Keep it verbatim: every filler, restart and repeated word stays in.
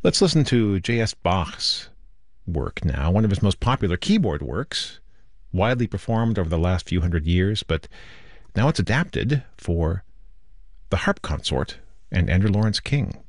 Let's listen to J S. Bach's work now, one of his most popular keyboard works, widely performed over the last few hundred years, but now it's adapted for the harp consort and Andrew Lawrence King.